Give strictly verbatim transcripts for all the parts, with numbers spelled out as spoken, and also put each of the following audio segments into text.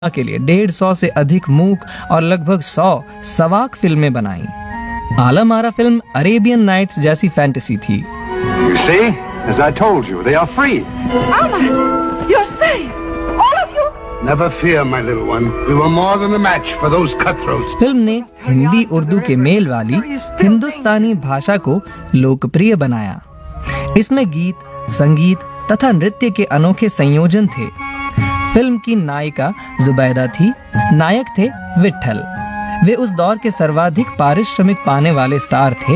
के लिए डेढ़ सौ से अधिक मूक और लगभग सौ सवाक फिल्में बनाई। Alam Ara film Arabian nights जैसी फैंटेसी थी। You see, as I told you, they are free. Ahmad, you're safe. All of you. Never fear, my little one. We were more than a match for those cutthroats. Film ने हिंदी उर्दू के mail वाली हिंदुस्तानी भाषा को लोकप्रिय बनाया। इसमें गीत, संगीत तथा नृत्य के अनोखे संयोजन थे। फिल्म की नायिका जुबैदा थी, नायक थे विट्ठल। वे उस दौर के सर्वाधिक पारिश्रमिक पाने वाले स्टार थे।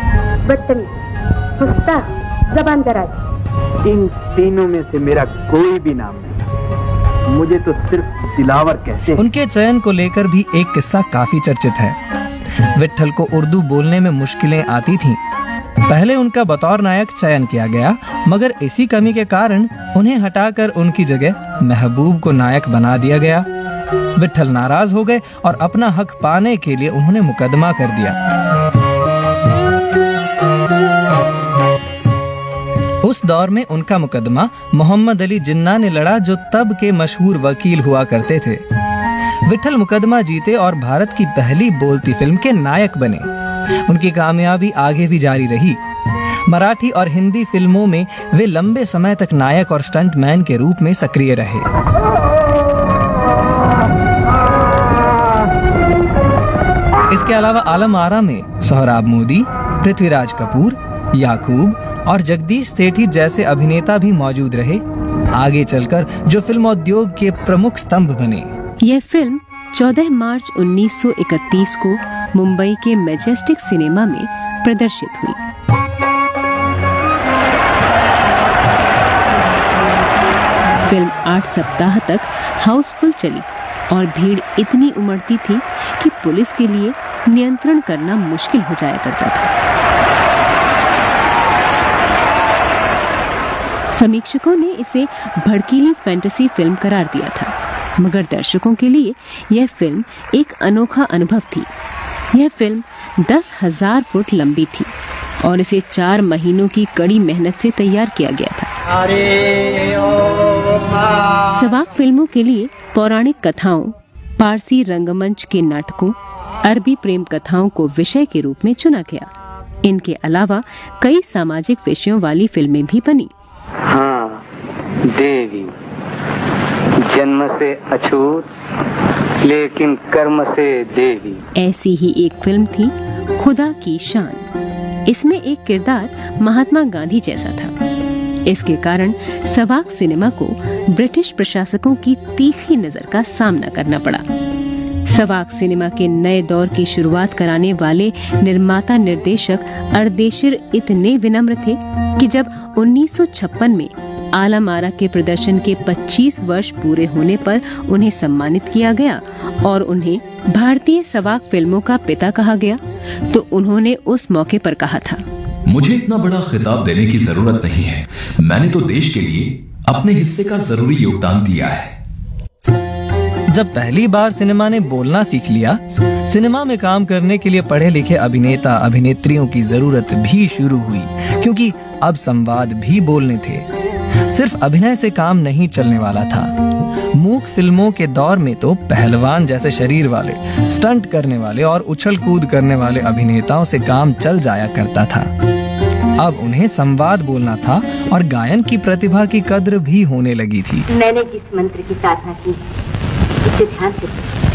ज़बान दराज। इन तीनों में से मेरा कोई भी नाम नहीं, मुझे तो सिर्फ दिलावर कहते हैं। उनके चयन को लेकर भी एक किस्सा काफी चर्चित है। विट्ठल को उर्दू बोलने में मुश्किलें आती थीं। पहले उनका बतौर नायक चयन किया गया, मगर इसी कमी के कारण उन्हें हटाकर उनकी जगह महबूब को नायक बना दिया गया। विट्ठल नाराज हो गए और अपना हक पाने के लिए उन्होंने मुकदमा कर दिया। उस दौर में उनका मुकदमा मोहम्मद अली जिन्ना ने लड़ा, जो तब के मशहूर वकील हुआ करते थे। विट्ठल मुकदमा जीते और भारत की पहली बोलती फिल्म के नायक बने। उनकी कामयाबी आगे भी जारी रही। मराठी और हिंदी फिल्मों में वे लंबे समय तक नायक और स्टंटमैन के रूप में सक्रिय रहे। इसके अलावा आलम आरा में सोहराब मोदी, पृथ्वीराज कपूर, याकूब और जगदीश सेठी जैसे अभिनेता भी मौजूद रहे। आगे चलकर जो फिल्म उद्योग के प्रमुख स्तंभ बने। यह फिल्म चौदह मार्च उन्नीस सौ इकतीस को मुंबई के मैजेस्टिक सिनेमा में प्रदर्शित हुई। फिल्म आठ सप्ताह तक हाउसफुल चली और भीड़ इतनी उमड़ती थी कि पुलिस के लिए नियंत्रण करना मुश्किल हो जाया करता था। समीक्षकों ने इसे भड़कीली फैंटेसी फिल्म करार दिया था, मगर दर्शकों के लिए यह फिल्म एक अनोखा अनुभव थी। यह फिल्म दस हजार फुट लंबी थी और इसे चार महीनों की कड़ी मेहनत से तैयार किया गया था। सवाक फिल्मों के लिए पौराणिक कथाओं, पारसी रंगमंच के नाटकों, अरबी प्रेम कथाओं को विषय के रूप में चुना गया। इनके अलावा कई सामाजिक विषयों वाली फिल्में भी बनी। हाँ, देवी जन्म से अछूत लेकिन कर्म से देवी। ऐसी ही एक फिल्म थी खुदा की शान। इसमें एक किरदार महात्मा गांधी जैसा था। इसके कारण सवाक सिनेमा को ब्रिटिश प्रशासकों की तीखी नजर का सामना करना पड़ा। सवाक सिनेमा के नए दौर की शुरुआत कराने वाले निर्माता निर्देशक अर्देशिर इतने विनम्र थे कि जब उन्नीस सौ छप्पन में आलम आरा के प्रदर्शन के पच्चीस वर्ष पूरे होने पर उन्हें सम्मानित किया गया और उन्हें भारतीय सवाक फिल्मों का पिता कहा गया, तो उन्होंने उस मौके पर कहा था, मुझे इतना बड़ा खिताब देने की जरूरत नहीं है। मैंने तो देश के लिए अपने हिस्से का जरूरी योगदान दिया है। जब पहली बार सिनेमा ने बोलना सीख लिया, सिनेमा में काम करने के लिए पढ़े लिखे अभिनेता अभिनेत्रियों की जरूरत भी शुरू हुई, क्योंकि अब संवाद भी बोलने थे। सिर्फ अभिनय से काम नहीं चलने वाला था। मूक फिल्मों के दौर में तो पहलवान जैसे शरीर वाले, स्टंट करने वाले और उछल कूद करने वाले अभिनेताओं से काम चल जाया करता था। अब उन्हें संवाद बोलना था और गायन की प्रतिभा की कद्र भी होने लगी थी। मैंने जिस मंत्र की साधना की, उसे ध्यान से